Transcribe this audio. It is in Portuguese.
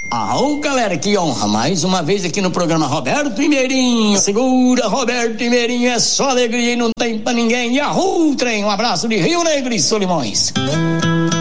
Galera, que honra, mais uma vez aqui no programa Roberto Pinheirinho. Segura, Roberto Pinheirinho, é só alegria e não tem pra ninguém. Yahoo, trem, um abraço de Rio Negro e Solimões.